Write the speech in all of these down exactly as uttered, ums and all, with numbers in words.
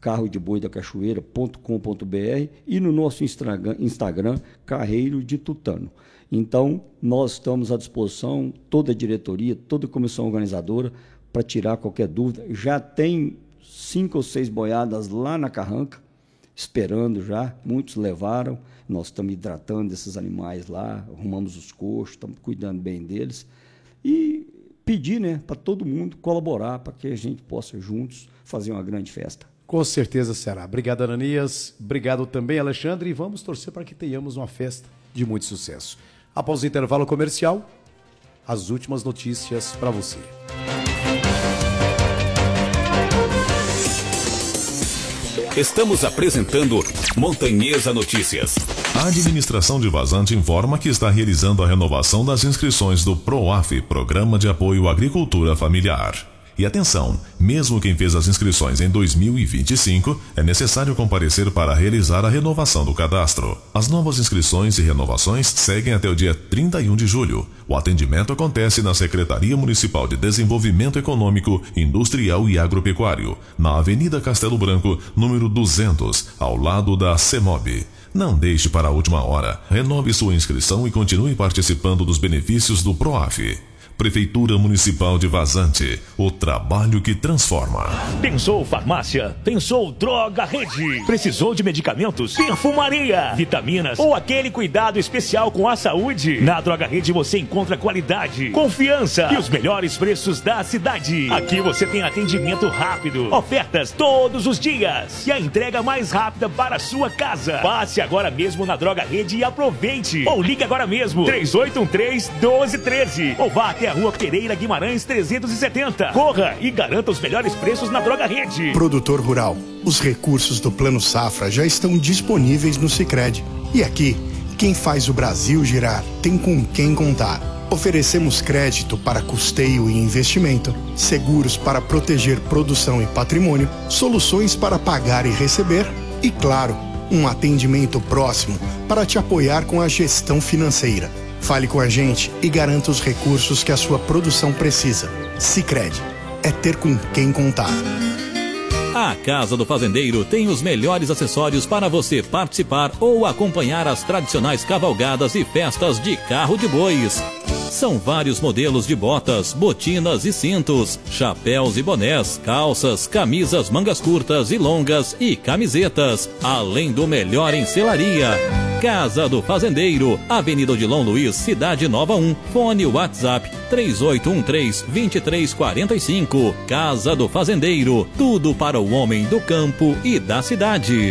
carro de boi da cachoeira ponto com ponto br e no nosso Instagram, Instagram Carreiro de Tutano. Então, nós estamos à disposição, toda a diretoria, toda a comissão organizadora, para tirar qualquer dúvida. Já tem cinco ou seis boiadas lá na carranca, esperando já, muitos levaram, nós estamos hidratando esses animais lá, arrumamos os coxos, estamos cuidando bem deles, e pedir, né, para todo mundo colaborar, para que a gente possa juntos fazer uma grande festa. Com certeza será. Obrigado, Ananias, obrigado também, Alexandre, e vamos torcer para que tenhamos uma festa de muito sucesso. Após o intervalo comercial, as últimas notícias para você. Estamos apresentando Montanhesa Notícias. A administração de Vazante informa que está realizando a renovação das inscrições do PROAF, Programa de Apoio à Agricultura Familiar. E atenção, mesmo quem fez as inscrições em dois mil e vinte e cinco, é necessário comparecer para realizar a renovação do cadastro. As novas inscrições e renovações seguem até o dia trinta e um de julho. O atendimento acontece na Secretaria Municipal de Desenvolvimento Econômico, Industrial e Agropecuário, na Avenida Castelo Branco, número duzentos, ao lado da CEMOB. Não deixe para a última hora. Renove sua inscrição e continue participando dos benefícios do PROAF. Prefeitura Municipal de Vazante, o trabalho que transforma. Pensou farmácia? Pensou Droga Rede? Precisou de medicamentos? Perfumaria, vitaminas ou aquele cuidado especial com a saúde? Na Droga Rede você encontra qualidade, confiança e os melhores preços da cidade. Aqui você tem atendimento rápido, ofertas todos os dias e a entrega mais rápida para a sua casa. Passe agora mesmo na Droga Rede e aproveite. Ou ligue agora mesmo, três oito um três, um dois um três, ou vá até a Rua Pereira Guimarães trezentos e setenta. Corra e garanta os melhores preços na Droga Rede. Produtor rural, os recursos do Plano Safra já estão disponíveis no Sicredi. E aqui, quem faz o Brasil girar tem com quem contar. Oferecemos crédito para custeio e investimento, seguros para proteger produção e patrimônio, soluções para pagar e receber e, claro, um atendimento próximo para te apoiar com a gestão financeira. Fale com a gente e garanta os recursos que a sua produção precisa. Sicredi é ter com quem contar. A Casa do Fazendeiro tem os melhores acessórios para você participar ou acompanhar as tradicionais cavalgadas e festas de carro de bois. São vários modelos de botas, botinas e cintos, chapéus e bonés, calças, camisas mangas curtas e longas e camisetas, além do melhor em selaria. Casa do Fazendeiro, Avenida Odilon Luiz, Cidade Nova um, fone WhatsApp três oito um três, dois três quatro cinco. Casa do Fazendeiro, tudo para o homem do campo e da cidade.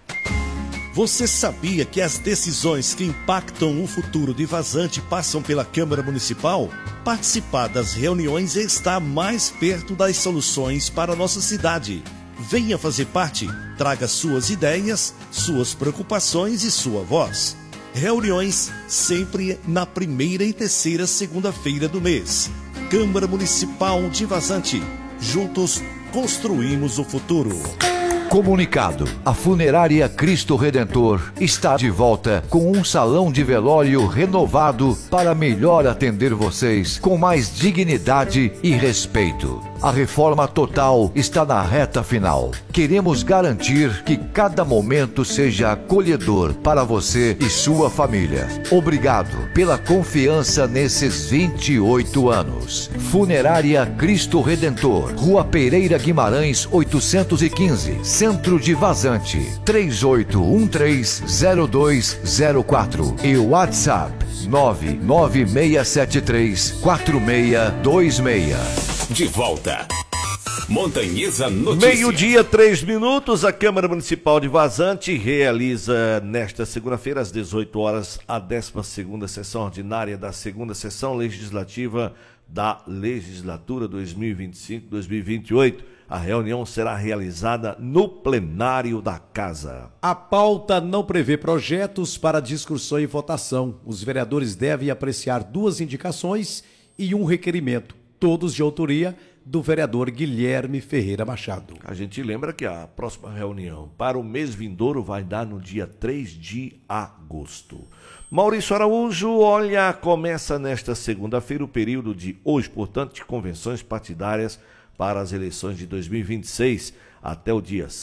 Você sabia que as decisões que impactam o futuro de Vazante passam pela Câmara Municipal? Participar das reuniões está mais perto das soluções para a nossa cidade. Venha fazer parte, traga suas ideias, suas preocupações e sua voz. Reuniões sempre na primeira e terceira segunda-feira do mês. Câmara Municipal de Vazante. Juntos construímos o futuro. Comunicado: a Funerária Cristo Redentor está de volta com um salão de velório renovado para melhor atender vocês com mais dignidade e respeito. A reforma total está na reta final. Queremos garantir que cada momento seja acolhedor para você e sua família. Obrigado pela confiança nesses vinte e oito anos. Funerária Cristo Redentor, Rua Pereira Guimarães oitocentos e quinze, Centro de Vazante, três oito um três, zero dois zero quatro e WhatsApp nove nove seis sete três, quatro seis dois seis. De volta. Montanhesa Notícias. Meio-dia, três minutos. A Câmara Municipal de Vazante realiza nesta segunda-feira, às dezoito horas, a décima segunda sessão ordinária da segunda sessão legislativa da legislatura dois mil e vinte e cinco, dois mil e vinte e oito. A reunião será realizada no plenário da Casa. A pauta não prevê projetos para discussão e votação. Os vereadores devem apreciar duas indicações e um requerimento, todos de autoria do vereador Guilherme Ferreira Machado. A gente lembra que a próxima reunião para o mês vindouro vai dar no dia três de agosto. Maurício Araújo, olha, começa nesta segunda-feira o período de hoje, portanto, de convenções partidárias para as eleições de dois mil e vinte e seis até o dia